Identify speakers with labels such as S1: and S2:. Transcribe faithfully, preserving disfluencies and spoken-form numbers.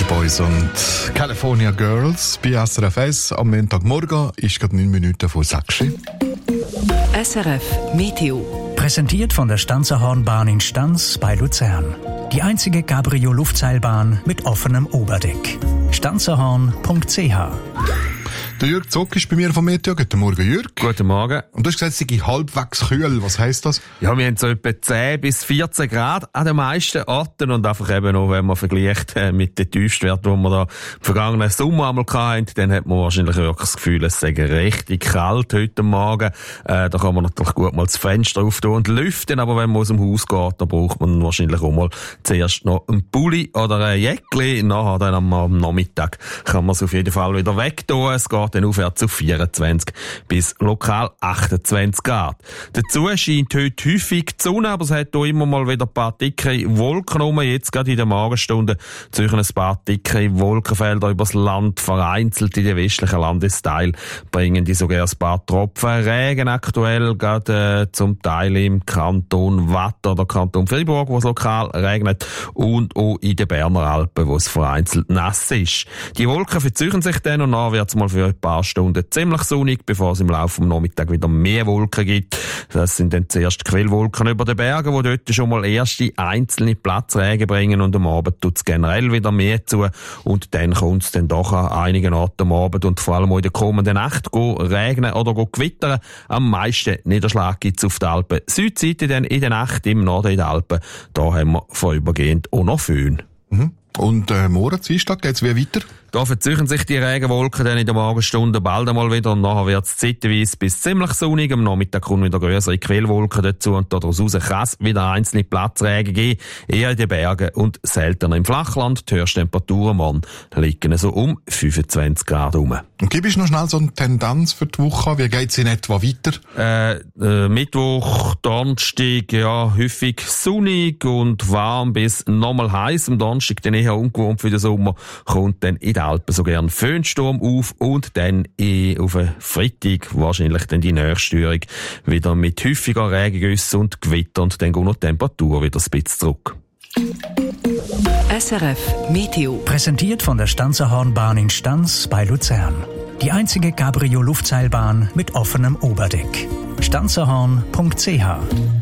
S1: Boys und California Girls bei S R F eins. Am Montagmorgen ist gerade neun Minuten vor sechs.
S2: S R F Meteo.
S3: Präsentiert von der Stanzerhornbahn in Stanz bei Luzern. Die einzige Cabrio-Luftseilbahn mit offenem Oberdeck. stanzerhorn punkt c h.
S1: Der Jürg Zock ist bei mir vom Meteo. Guten Morgen, Jürg.
S4: Guten Morgen.
S1: Und du hast gesagt, es sei halbwegs kühl. Was heisst das?
S4: Ja, wir haben so etwa zehn bis vierzehn Grad an den meisten Orten und einfach eben auch, wenn man vergleicht äh, mit den Tiefstwerten, die wir da im vergangenen Sommer einmal hatten, dann hat man wahrscheinlich wirklich das Gefühl, es sei richtig kalt heute Morgen. Äh, da kann man natürlich gut mal das Fenster auftun und lüften, aber wenn man aus dem Haus geht, dann braucht man wahrscheinlich auch mal zuerst noch einen Pulli oder ein Jäckli. Nachher dann am, am Nachmittag kann man es auf jeden Fall wieder wegtun. Es geht dann aufwärts auf vierundzwanzig bis lokal achtundzwanzig Grad. Dazu scheint heute häufig die Sonne, aber es hat auch immer mal wieder ein paar dicke Wolken rum. Jetzt gerade in der Morgenstunde zwischen ein paar dicke Wolkenfelder übers Land, vereinzelt in den westlichen Landesteil bringen die sogar ein paar Tropfen Regen aktuell, gerade äh, zum Teil im Kanton Watt oder Kanton Fribourg, wo es lokal regnet, und auch in den Berner Alpen, wo es vereinzelt nass ist. Die Wolken verziehen sich dann und dann wird es mal für ein paar Stunden ziemlich sonnig, bevor es im Laufe des Nachmittags wieder mehr Wolken gibt. Das sind dann zuerst Quellwolken über den Bergen, die dort schon mal erste einzelne Platzregen bringen, und am Abend tut es generell wieder mehr zu und dann kommt es dann doch an einigen Orten am Abend und vor allem auch in der kommenden Nacht go regnen oder go gewittern. Am meisten Niederschlag gibt es auf der Alpen Südseite, dann in der Nacht im Norden in den Alpen. Da haben wir vorübergehend auch noch Föhn.
S1: Mhm. Und äh, morgen, Dienstag, geht's wie weiter?
S4: Da verziehen sich die Regenwolken dann in der Morgenstunde bald einmal wieder und nachher wird es zeitweise bis ziemlich sonnig. Am Nachmittag kommen wieder grössere Quellwolken dazu und daraus kann es wieder einzelne Platzregen geben, eher in den Bergen und seltener im Flachland. Die Höchsttemperaturen morgen liegen so um fünfundzwanzig Grad rum.
S1: Und gib uns noch schnell so eine Tendenz für die Woche. Wie geht's in etwa weiter?
S4: Äh, äh, Mittwoch, Donnerstag, ja, häufig sonnig und warm bis nochmal heiß. Am Donnerstag dann eher ungewohnt für den Sommer, kommt dann in den Alpen so gern Föhnsturm auf und dann eh auf einen Freitag wahrscheinlich dann die Nächststörung wieder mit häufiger Regengüsse und Gewitter und dann geht noch die Temperatur wieder ein bisschen zurück.
S2: S R F Meteo.
S3: Präsentiert von der Stanzerhornbahn in Stanz bei Luzern. Die einzige Cabrio-Luftseilbahn mit offenem Oberdeck. stanzerhorn punkt c h.